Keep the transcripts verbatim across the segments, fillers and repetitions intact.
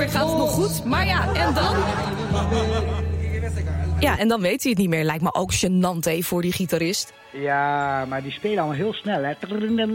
zover gaat het nog goed. Maar ja, en dan? Ja, en dan weet hij het niet meer. Lijkt me ook gênant, hè, voor die gitarist. Ja, maar die spelen allemaal heel snel, hè.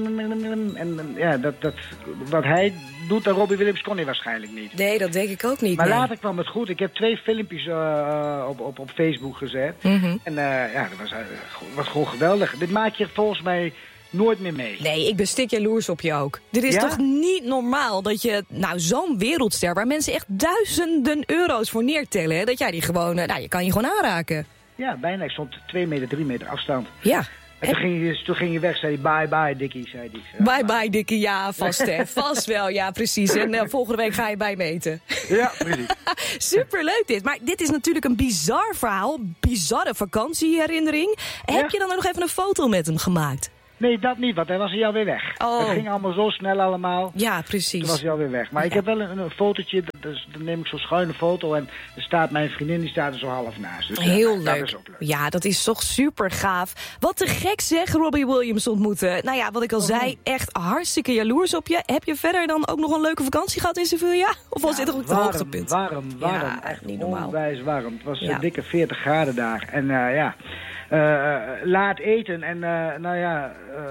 En ja, dat, dat, wat hij doet, dat Robbie Williams kon hij waarschijnlijk niet. Nee, dat denk ik ook niet. Maar nee. later kwam het goed. Ik heb twee filmpjes uh, op, op, op Facebook gezet. Mm-hmm. En uh, ja, dat was, uh, was gewoon geweldig. Dit maak je volgens mij nooit meer mee. Nee, ik ben stik jaloers op je ook. Dit is ja? toch niet normaal dat je, nou, zo'n wereldster waar mensen echt duizenden euro's voor neertellen, hè, dat jij die gewoon, nou, je kan je gewoon aanraken. Ja, bijna. Ik stond twee meter, drie meter afstand. Ja. En toen ging, je, toen ging je weg, zei hij, bye bye Dickie, zei hij. Bye bye Dickie, ja, vast hè. Vast wel, ja, precies. En uh, volgende week ga je bij meten. Ja, precies. Superleuk dit. Maar dit is natuurlijk een bizar verhaal. Bizarre vakantieherinnering. Ja? Heb je dan nog even een foto met hem gemaakt? Nee, dat niet, want hij was hier alweer weg. Oh. Het ging allemaal zo snel allemaal. Ja, precies. Toen was hij alweer weg. Maar ja. ik heb wel een, een fotootje, dus, dan neem ik zo'n schuine foto en er staat mijn vriendin, die staat er zo half naast. Dus heel ja, leuk. Dat is ook leuk. Ja, dat is toch super gaaf. Wat te gek zeg, Robbie Williams ontmoeten. Nou ja, wat ik al oh. zei, echt hartstikke jaloers op je. Heb je verder dan ook nog een leuke vakantie gehad in Sevilla? Of was ja, dit ook het hoogtepunt? Warm, warm, ja, echt niet normaal. Onwijs warm. Het was ja. een dikke veertig graden daar. En uh, ja, uh, laat eten en uh, nou ja,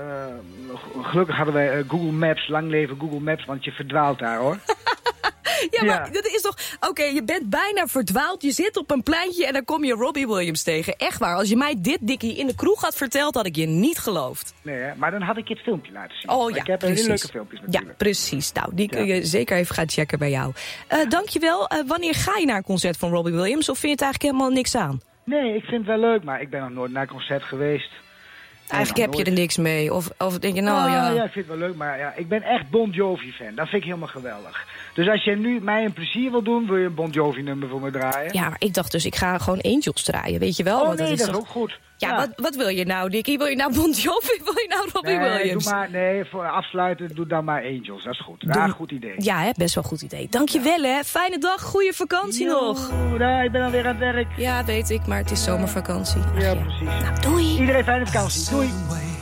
uh, gelukkig hadden wij uh, Google Maps, lang leven Google Maps, want je verdwaalt daar hoor. Ja, maar ja. dat is toch... Oké, okay, je bent bijna verdwaald. Je zit op een pleintje en dan kom je Robbie Williams tegen. Echt waar. Als je mij dit, Dickie, in de kroeg had verteld, had ik je niet geloofd. Nee, hè? Maar dan had ik je het filmpje laten zien. Oh ja, ik heb precies. hele leuke filmpjes natuurlijk. Ja, precies. Nou, die kun je ja. zeker even gaan checken bij jou. Uh, dankjewel. Uh, wanneer ga je naar een concert van Robbie Williams? Of vind je het eigenlijk helemaal niks aan? Nee, ik vind het wel leuk, maar ik ben nog nooit naar een concert geweest. Eigenlijk heb nooit. je er niks mee. Of, of denk je nou, ah, ja... Ja, ik vind het wel leuk, maar ja, ik ben echt Bon Jovi-fan. Dat vind ik helemaal geweldig. Dus als je nu mij een plezier wil doen, wil je een Bon Jovi-nummer voor me draaien? Ja, maar ik dacht dus, ik ga gewoon Angels draaien, weet je wel? Oh Want nee, dat is, dat is toch... ook goed. Ja, ja. Wat, wat wil je nou, Dickie? Wil je nou Bon Jovi? Wil je nou Robbie nee, Williams? Doe maar, nee, voor afsluiten, doe dan maar Angels. Dat is goed. Ja, doe... goed idee. Ja, hè, best wel een goed idee. Dankjewel, ja. hè. Fijne dag, goede vakantie Yo, nog. Ja, ik ben alweer aan het werk. Ja, weet ik, maar het is zomervakantie. Ja, Ach, ja. precies. Nou, doei. Iedereen fijne vakantie. Doei.